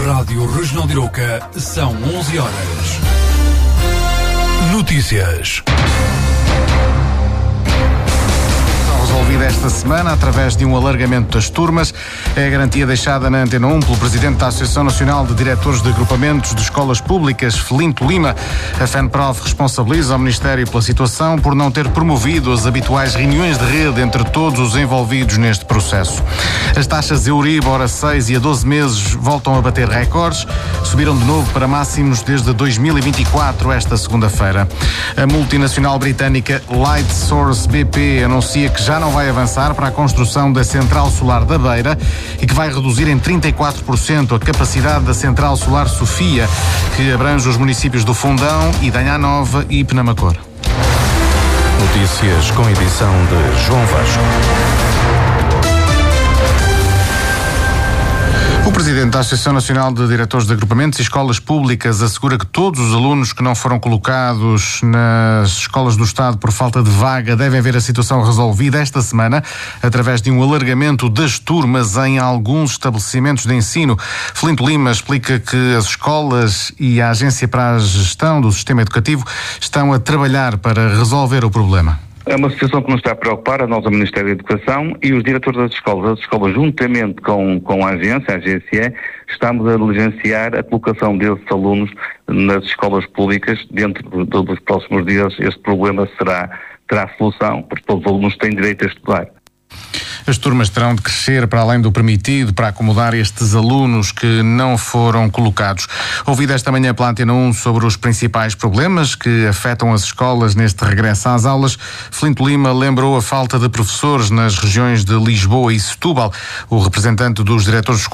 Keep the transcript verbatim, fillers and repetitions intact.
Rádio Regional de Arouca, são onze horas. Notícias. Resolvida esta semana através de um alargamento das turmas. É a garantia deixada na Antena um pelo Presidente da Associação Nacional de Diretores de Agrupamentos de Escolas Públicas, Felinto Lima. A FENPROF responsabiliza o Ministério pela situação por não ter promovido as habituais reuniões de rede entre todos os envolvidos neste processo. As taxas Euribor a seis e a doze meses voltam a bater recordes. Subiram de novo para máximos desde dois mil e vinte e quatro, esta segunda-feira. A multinacional britânica Lightsource B P anuncia que já não vai avançar para a construção da central solar da Beira e que vai reduzir em trinta e quatro por cento a capacidade da central solar Sofia, que abrange os municípios do Fundão, Idanha Nova e Penamacor. Notícias com edição de João Vasco. O Presidente da Associação Nacional de Diretores de Agrupamentos e Escolas Públicas assegura que todos os alunos que não foram colocados nas escolas do Estado por falta de vaga devem ver a situação resolvida esta semana através de um alargamento das turmas em alguns estabelecimentos de ensino. Felinto Lima explica que as escolas e a Agência para a Gestão do Sistema Educativo estão a trabalhar para resolver o problema. É uma situação que nos está a preocupar, a nós, o Ministério da Educação e os diretores das escolas. As escolas, juntamente com, com a agência, a G S E, estamos a diligenciar a colocação desses alunos nas escolas públicas. Dentro do, dos próximos dias, este problema será, terá solução, porque todos os alunos têm direito a estudar. As turmas terão de crescer para além do permitido para acomodar estes alunos que não foram colocados. Ouvido esta manhã pela Antena um sobre os principais problemas que afetam as escolas neste regresso às aulas, Felinto Lima lembrou a falta de professores nas regiões de Lisboa e Setúbal. O representante dos diretores